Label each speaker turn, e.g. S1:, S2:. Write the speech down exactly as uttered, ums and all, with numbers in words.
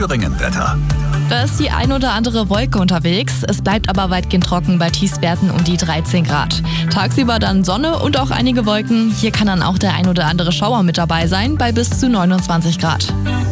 S1: Thüringen Wetter.
S2: Da ist die ein oder andere Wolke unterwegs. Es bleibt aber weitgehend trocken bei Tiefstwerten um die dreizehn Grad. Tagsüber dann Sonne und auch einige Wolken. Hier kann dann auch der ein oder andere Schauer mit dabei sein bei bis zu neunundzwanzig Grad.